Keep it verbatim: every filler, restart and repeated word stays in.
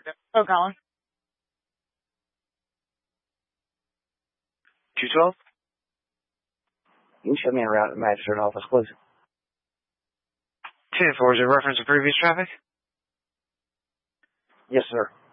Oh, Colin. two twelve? You can show me around at the magistrate office, please. ten four, is it reference to previous traffic? Yes, sir.